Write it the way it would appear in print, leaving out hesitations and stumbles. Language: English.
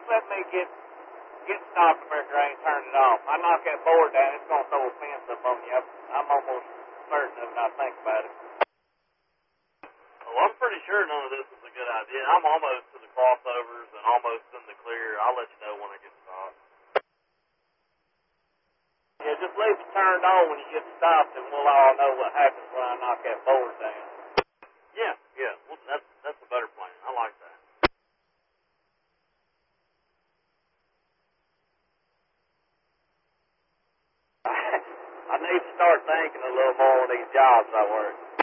just let me get stopped after I ain't turned it off. I knock that board down, it's gonna throw a fence up on you. I'm almost certain of it. I think about it. Well, I'm pretty sure none of this is a good idea. I'm almost to the crossovers and almost in the clear. I'll let you know when I get stopped. Yeah, just leave it turned on when you get stopped, and we'll all know what happens when I knock that board down. Yeah. Well, that's a better plan. I like that. I need to start thinking a little more on these jobs I work.